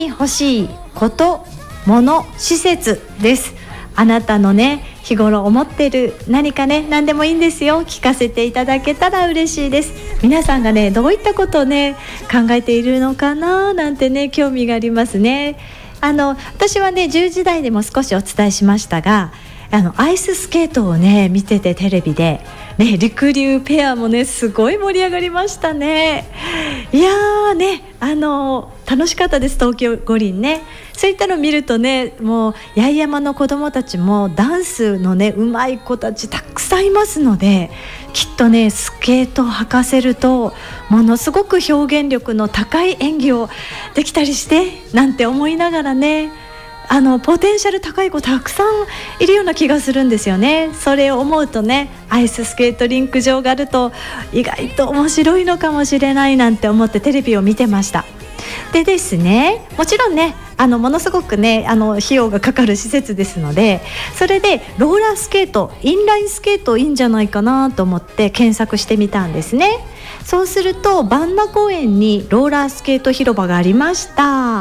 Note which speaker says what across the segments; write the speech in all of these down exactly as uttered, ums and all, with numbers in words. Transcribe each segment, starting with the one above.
Speaker 1: 欲しいこと、物、施設です。あなたのね、日頃思ってる何かね、何でもいいんですよ。聞かせていただけたら嬉しいです。皆さんがね、どういったことをね考えているのかななんてね、興味がありますね。あの私はね、じゅうじ台でも少しお伝えしましたが、あのアイススケートをね見てて、テレビでね、りくりゅうペアもねすごい盛り上がりましたね。いやーね、あの楽しかったです。東京五輪ね、そういったのを見るとね、もう八重山の子どもたちもダンスのねうまい子たちたくさんいますので、きっとねスケートを履かせるとものすごく表現力の高い演技をできたりしてなんて思いながらね、あのポテンシャル高い子たくさんいるような気がするんですよね。それを思うとね、アイススケートリンク場があると意外と面白いのかもしれないなんて思ってテレビを見てました。でですね、もちろんね、あのものすごくね、あの費用がかかる施設ですので、それでローラースケート、インラインスケートいいんじゃないかなと思って検索してみたんですね。そうすると万和公園にローラースケート広場がありました。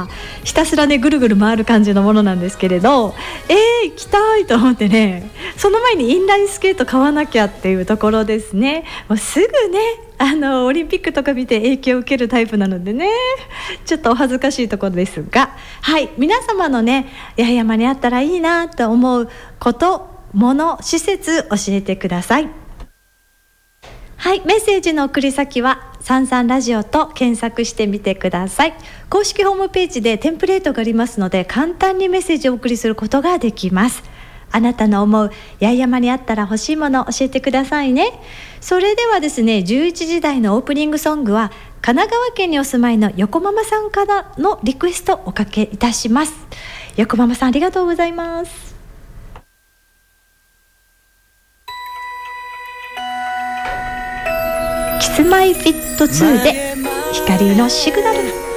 Speaker 1: ひたすらねぐるぐる回る感じのものなんですけれど、えー、行きたいと思ってね、その前にインラインスケート買わなきゃっていうところですね。もうすぐね、あのオリンピックとか見て影響を受けるタイプなのでね、ちょっとお恥ずかしいところですが、はい、皆様のね八重山にあったらいいなと思うこと、物、施設教えてください。はい、メッセージの送り先はさんさんラジオと検索してみてください。公式ホームページでテンプレートがありますので、簡単にメッセージをお送りすることができます。あなたの思う八重山にあったら欲しいもの教えてくださいね。それではですね、じゅういちじ台のオープニングソングは神奈川県にお住まいの横ママさんからのリクエストをおかけいたします。横ママさん、ありがとうございます。キスマイフィットツーで光のシグナル。